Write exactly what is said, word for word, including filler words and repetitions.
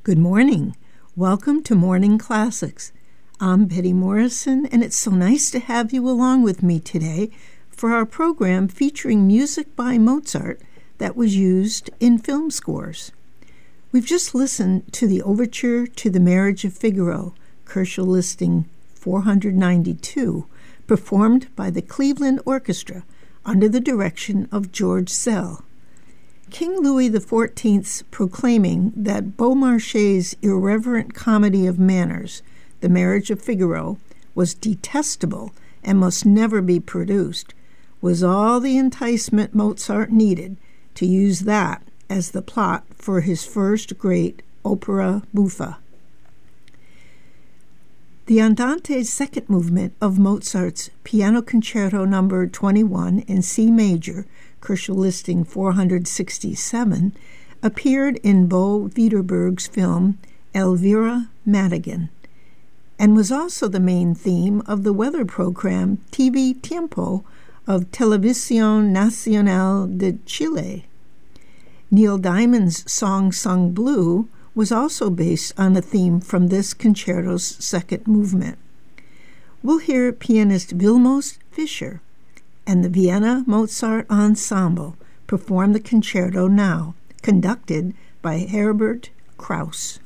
Good morning. Welcome to Morning Classics. I'm Betty Morrison, and it's so nice to have you along with me today for our program featuring music by Mozart that was used in film scores. We've just listened to the Overture to the Marriage of Figaro, Koelsch Listing four hundred ninety-two, performed by the Cleveland Orchestra under the direction of George Szell. King Louis the Fourteenth's proclaiming that Beaumarchais' irreverent comedy of manners, The Marriage of Figaro, was detestable and must never be produced, was all the enticement Mozart needed to use that as the plot for his first great opera buffa. The Andante's second movement of Mozart's Piano Concerto Number twenty-one in C major, Koelsch Listing four hundred sixty-seven, appeared in Bo Widerberg's film Elvira Madigan, and was also the main theme of the weather program T V Tiempo of Televisión Nacional de Chile. Neil Diamond's song Sung Blue was also based on a theme from this concerto's second movement. We'll hear pianist Vilmos Fischer and the Vienna Mozart Ensemble perform the concerto now, conducted by Herbert Krauss.